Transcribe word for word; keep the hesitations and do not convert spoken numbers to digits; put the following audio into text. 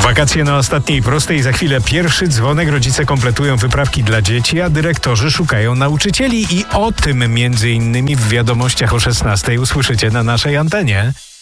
Wakacje na ostatniej prostej, za chwilę pierwszy dzwonek, rodzice kompletują wyprawki dla dzieci, a dyrektorzy szukają nauczycieli i o tym między innymi w wiadomościach o szesnastej usłyszycie na naszej antenie.